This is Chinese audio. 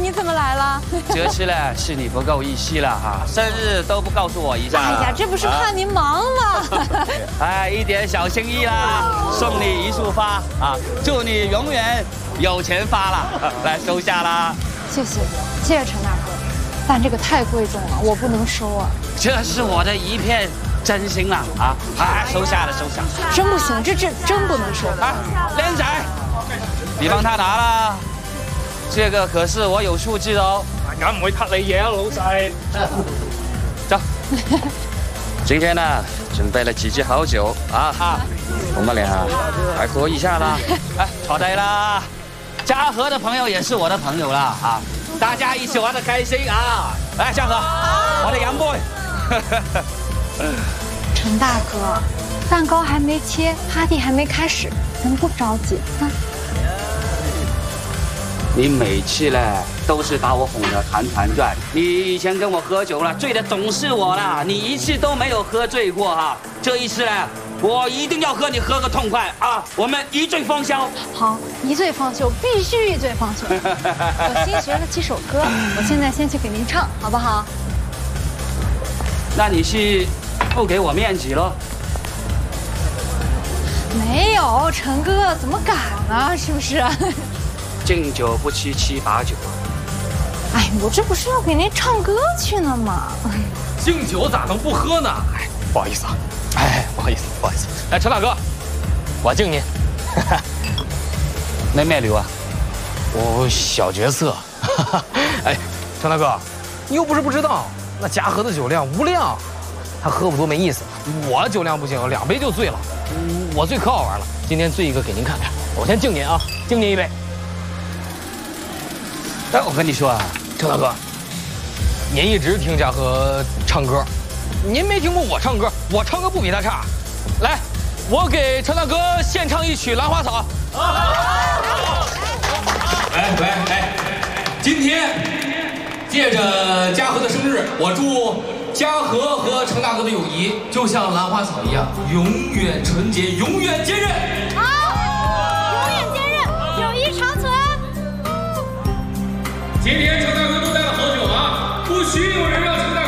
你怎么来了？ 这次呢是你不够义气了哈，生日都不告诉我一下。 哎呀，这不是怕您忙吗？ 哎，一点小心意啦，送你一束花啊，祝你永远有钱发了，来收下啦。 谢谢陈大哥，但这个太贵重了，我不能收啊。 这是我的一片真心啦啊！哎，收下了，收下。 真不行，这真不能收。 啊，靓仔，你帮他拿啦，这个可是我有數字的哦。 梗唔會撻你嘢啊，老細。 走。今天呢，準備了幾支好酒啊，我們倆還喝一下啦。哎，坐低啦。嘉禾的朋友也是我的朋友啦啊，大家一起玩得開心啊！來，嘉禾，我的洋 boy。 陈大哥，蛋糕还没切 ，party 还没开始，咱不着急啊。 你每次呢都是把我哄得团团转。你以前跟我喝酒了，醉的总是我啦，你一次都没有喝醉过哈。这一次呢，我一定要和你喝个痛快啊！我们一醉方休。 好，一醉方休，必须一醉方休。我新学了几首歌，我现在先去给您唱，好不好？ 那你是不给我面子喽？ 没有，陈哥怎么敢呢？是不是？ 敬酒不吃吃把酒啊！ 哎，我这不是要给您唱歌去呢吗？ 敬酒咋能不喝呢？哎，不好意思啊，哎，不好意思，不好意思。哎，陈大哥，我敬您。 那咩料啊？ 我小角色。哎，陈大哥，你又不是不知道，那嘉禾的酒量无量，他喝不多没意思。我酒量不行，2杯就醉了。我醉可好玩了，今天醉一个给您看看。我先敬您啊，敬您一杯。 哎，我跟你说啊， 陈大哥，您一直听嘉禾唱歌，您没听过我唱歌，我唱歌不比他差。来，我给陈大哥献唱一曲《兰花草》。 哎，今天借着嘉禾的生日，我祝嘉禾和陈大哥的友谊就像兰花草一样，永远纯洁，永远坚韧。 好，永远坚韧，友谊长存。 今天陈大哥都带了好酒啊，不许有人让陈大哥